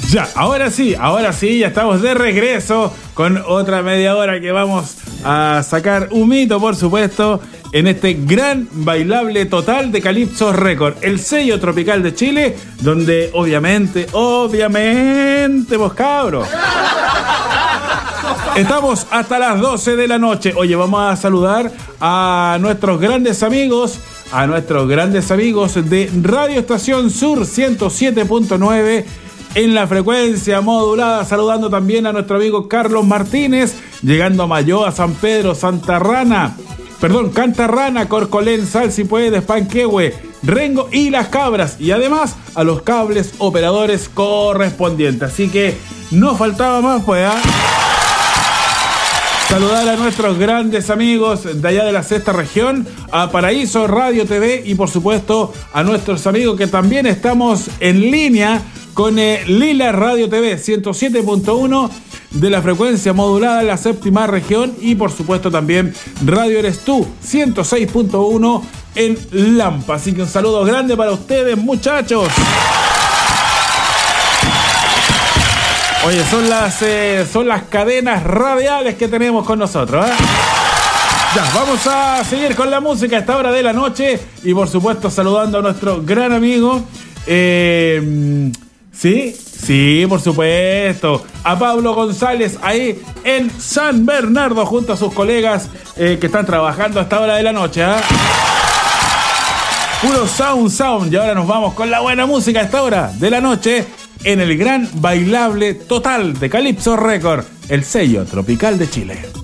Ya, ahora sí, ya estamos de regreso con otra media hora que vamos a sacar humito, por supuesto, en este gran bailable total de Calypso Record, el sello tropical de Chile, donde obviamente, vos cabros, estamos hasta las 12 de la noche. Oye, vamos a saludar a nuestros grandes amigos de Radio Estación Sur 107.9 en la frecuencia modulada, saludando también a nuestro amigo Carlos Martínez, llegando a Mayoa, San Pedro, Cantarrana, Corcolén, Salsipuedes, Panquehue, Rengo y Las Cabras, y además a los cables operadores correspondientes. Así que no faltaba más, pues, saludar a nuestros grandes amigos de allá de la sexta región, a Paraíso Radio TV y por supuesto a nuestros amigos que también estamos en línea con Lila Radio TV 107.1 de la frecuencia modulada en la séptima región y por supuesto también Radio Eres Tú 106.1 en Lampa. Así que un saludo grande para ustedes, muchachos. Oye, son las cadenas radiales que tenemos con nosotros, ¿eh? Ya, vamos a seguir con la música a esta hora de la noche y por supuesto saludando a nuestro gran amigo, sí, por supuesto, a Pablo González ahí en San Bernardo junto a sus colegas que están trabajando a esta hora de la noche, ¿eh? Puro sound, y ahora nos vamos con la buena música a esta hora de la noche en el gran bailable total de Calypso Record, el sello tropical de Chile.